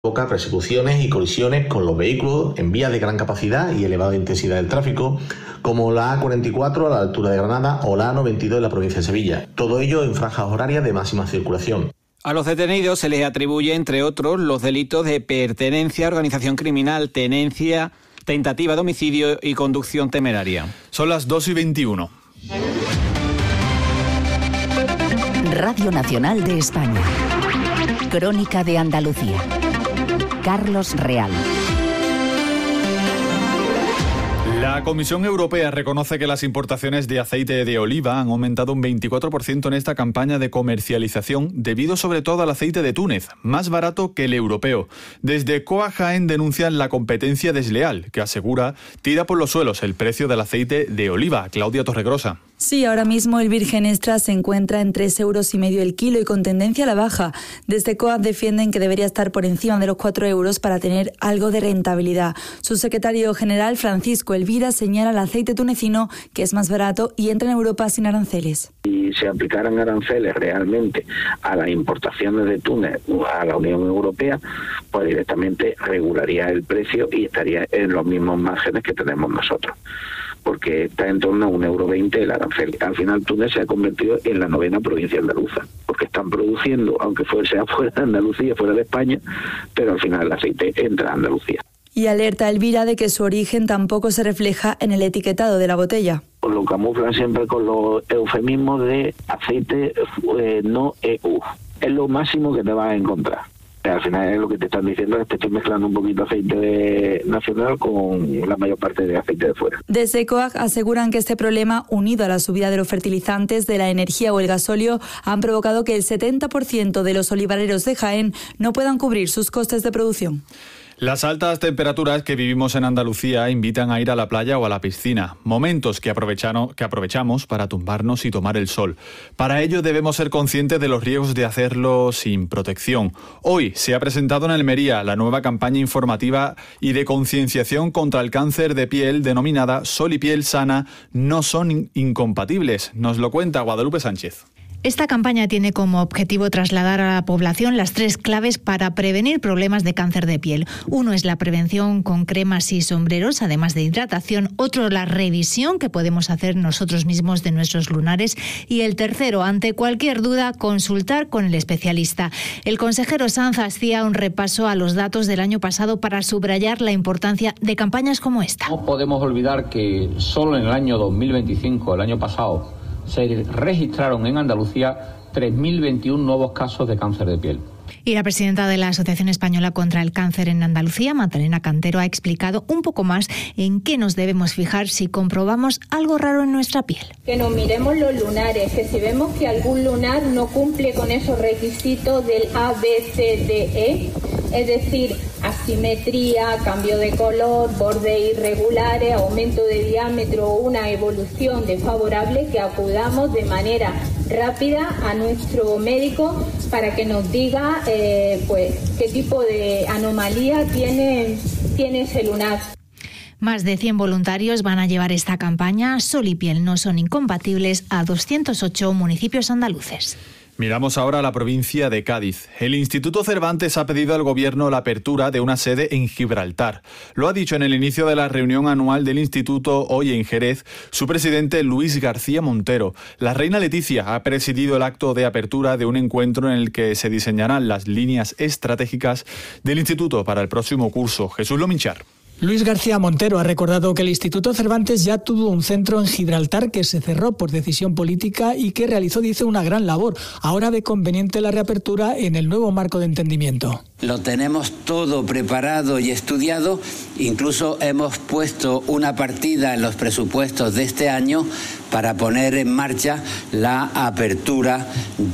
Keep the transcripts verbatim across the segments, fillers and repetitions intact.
provoca persecuciones y colisiones con los vehículos en vías de gran capacidad y elevada intensidad del tráfico, como la A cuarenta y cuatro a la altura de Granada o la A noventa y dos en la provincia de Sevilla. Todo ello en franjas horarias de máxima circulación. A los detenidos se les atribuye, entre otros, los delitos de pertenencia a organización criminal, tenencia, tentativa de homicidio y conducción temeraria. Son las dos y veintiuno. Radio Nacional de España. Crónica de Andalucía. Carlos Real. La Comisión Europea reconoce que las importaciones de aceite de oliva han aumentado un veinticuatro por ciento en esta campaña de comercialización, debido sobre todo al aceite de Túnez, más barato que el europeo. Desde Coag Jaén denuncian la competencia desleal, que asegura tira por los suelos el precio del aceite de oliva. Claudia Torregrosa. Sí, ahora mismo el virgen extra se encuentra en tres euros y medio el kilo y con tendencia a la baja. Desde Coag defienden que debería estar por encima de los cuatro euros para tener algo de rentabilidad. Su secretario general, Francisco Elvira, señala el aceite tunecino, que es más barato y entra en Europa sin aranceles. Si se aplicaran aranceles realmente a las importaciones de Túnez a la Unión Europea, pues directamente regularía el precio y estaría en los mismos márgenes que tenemos nosotros, porque está en torno a un euro veinte el arancel. Al final Túnez se ha convertido en la novena provincia andaluza, porque están produciendo, aunque sea fuera de Andalucía, fuera de España, pero al final el aceite entra a Andalucía. Y alerta Elvira de que su origen tampoco se refleja en el etiquetado de la botella. Lo camuflan siempre con los eufemismos de aceite eh, no E U. Es lo máximo que te vas a encontrar. Al final es lo que te están diciendo, es que te estoy mezclando un poquito aceite de nacional con la mayor parte de aceite de fuera. Desde Coag aseguran que este problema, unido a la subida de los fertilizantes, de la energía o el gasóleo, han provocado que el setenta por ciento de los olivareros de Jaén no puedan cubrir sus costes de producción. Las altas temperaturas que vivimos en Andalucía invitan a ir a la playa o a la piscina, momentos que, que aprovechamos para tumbarnos y tomar el sol. Para ello debemos ser conscientes de los riesgos de hacerlo sin protección. Hoy se ha presentado en Almería la nueva campaña informativa y de concienciación contra el cáncer de piel denominada Sol y piel sana no son incompatibles. Nos lo cuenta Guadalupe Sánchez. Esta campaña tiene como objetivo trasladar a la población las tres claves para prevenir problemas de cáncer de piel. Uno es la prevención con cremas y sombreros, además de hidratación. Otro, la revisión que podemos hacer nosotros mismos de nuestros lunares. Y el tercero, ante cualquier duda, consultar con el especialista. El consejero Sanz hacía un repaso a los datos del año pasado para subrayar la importancia de campañas como esta. No podemos olvidar que solo en el año dos mil veinticinco, el año pasado, se registraron en Andalucía tres mil veintiuno nuevos casos de cáncer de piel. Y la presidenta de la Asociación Española contra el Cáncer en Andalucía, Magdalena Cantero, ha explicado un poco más en qué nos debemos fijar si comprobamos algo raro en nuestra piel. Que nos miremos los lunares, que si vemos que algún lunar no cumple con esos requisitos del A, B, C, D, E, es decir, asimetría, cambio de color, bordes irregulares, aumento de diámetro o una evolución desfavorable, que acudamos de manera rápida a nuestro médico para que nos diga eh, pues qué tipo de anomalía tiene, tiene ese lunar. Más de cien voluntarios van a llevar esta campaña Sol y piel no son incompatibles a doscientos ocho municipios andaluces. Miramos ahora a la provincia de Cádiz. El Instituto Cervantes ha pedido al Gobierno la apertura de una sede en Gibraltar. Lo ha dicho en el inicio de la reunión anual del Instituto hoy en Jerez su presidente Luis García Montero. La reina Leticia ha presidido el acto de apertura de un encuentro en el que se diseñarán las líneas estratégicas del Instituto para el próximo curso. Jesús Lominchar. Luis García Montero ha recordado que el Instituto Cervantes ya tuvo un centro en Gibraltar que se cerró por decisión política y que realizó, dice, una gran labor. Ahora ve conveniente la reapertura en el nuevo marco de entendimiento. Lo tenemos todo preparado y estudiado. Incluso hemos puesto una partida en los presupuestos de este año para poner en marcha la apertura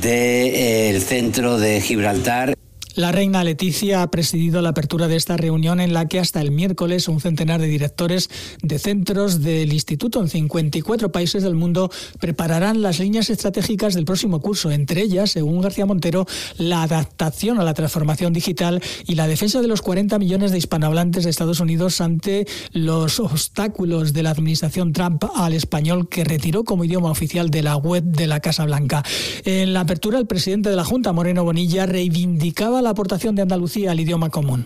del centro de Gibraltar. La reina Leticia ha presidido la apertura de esta reunión en la que hasta el miércoles un centenar de directores de centros del instituto en cincuenta y cuatro países del mundo prepararán las líneas estratégicas del próximo curso, entre ellas, según García Montero, la adaptación a la transformación digital y la defensa de los cuarenta millones de hispanohablantes de Estados Unidos ante los obstáculos de la administración Trump al español, que retiró como idioma oficial de la web de la Casa Blanca. En la apertura, el presidente de la Junta, Moreno Bonilla, reivindicaba la la aportación de Andalucía al idioma común.